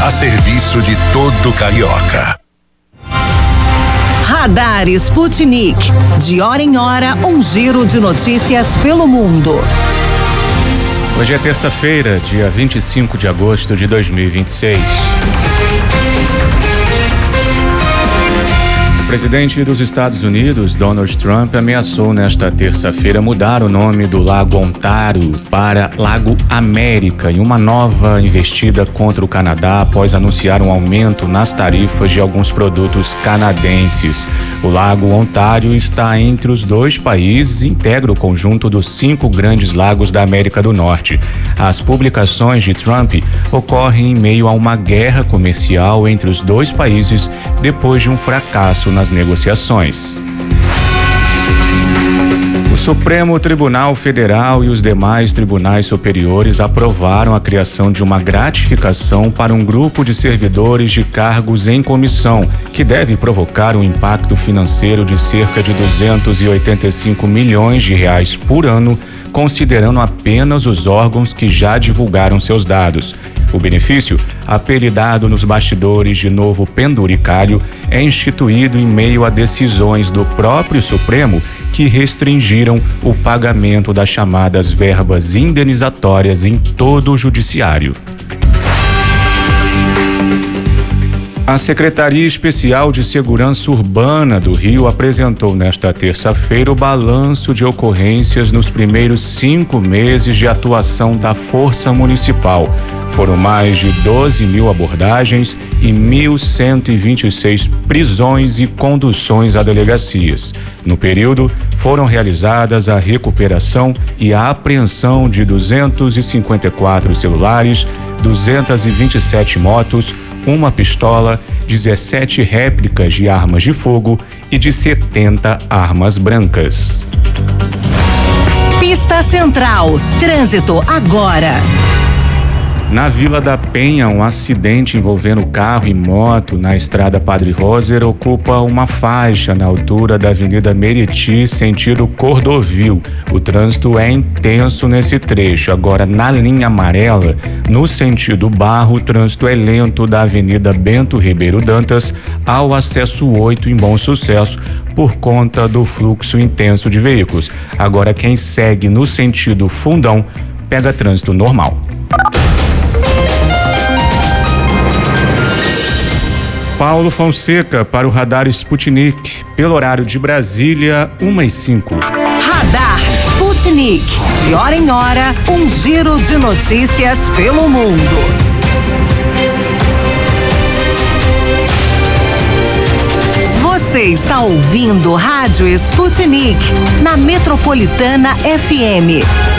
a serviço de todo carioca. Radar Sputnik. De hora em hora, um giro de notícias pelo mundo. Hoje é terça-feira, dia 25 de agosto de 2026. O presidente dos Estados Unidos, Donald Trump, ameaçou nesta terça-feira mudar o nome do Lago Ontário para Lago América em uma nova investida contra o Canadá após anunciar um aumento nas tarifas de alguns produtos canadenses. O Lago Ontário está entre os dois países e integra o conjunto dos 5 grandes lagos da América do Norte. As publicações de Trump ocorrem em meio a uma guerra comercial entre os dois países depois de um fracasso nas negociações. O Supremo Tribunal Federal e os demais tribunais superiores aprovaram a criação de uma gratificação para um grupo de servidores de cargos em comissão, que deve provocar um impacto financeiro de cerca de 285 milhões de reais por ano, considerando apenas os órgãos que já divulgaram seus dados. O benefício, apelidado nos bastidores de novo penduricalho, é instituído em meio a decisões do próprio Supremo que restringiram o pagamento das chamadas verbas indenizatórias em todo o judiciário. A Secretaria Especial de Segurança Urbana do Rio apresentou nesta terça-feira o balanço de ocorrências nos primeiros 5 meses de atuação da Força Municipal. Foram mais de 12 mil abordagens e 1.126 prisões e conduções a delegacias. No período, foram realizadas a recuperação e a apreensão de 254 celulares, 227 motos, uma pistola, 17 réplicas de armas de fogo e de 70 armas brancas. Pista Central. Trânsito agora. Na Vila da Penha, um acidente envolvendo carro e moto na estrada Padre Roser ocupa uma faixa na altura da Avenida Meriti, sentido Cordovil. O trânsito é intenso nesse trecho. Agora, na linha amarela, no sentido Barro, o trânsito é lento da Avenida Bento Ribeiro Dantas ao acesso 8 em Bom Sucesso, por conta do fluxo intenso de veículos. Agora, quem segue no sentido Fundão, pega trânsito normal. Paulo Fonseca para o Radar Sputnik, pelo horário de Brasília, 1h05. Radar Sputnik. De hora em hora, um giro de notícias pelo mundo. Você está ouvindo Rádio Sputnik, na Metropolitana FM.